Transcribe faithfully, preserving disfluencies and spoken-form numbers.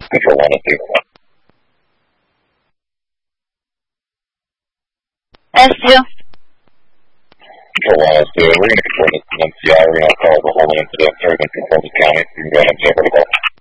Control one, S two. S two. Control one, S two. We're going to control this M C I. We're going to call the whole incident. Sorry, we're going to control this county. You can go ahead and jump over the ball.